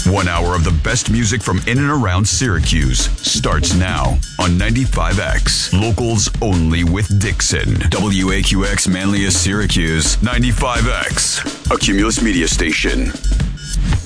1 hour of the best music from in and around Syracuse starts now on 95X. Locals only with Dixon. WAQX Manlius Syracuse. 95X. A Cumulus Media Station.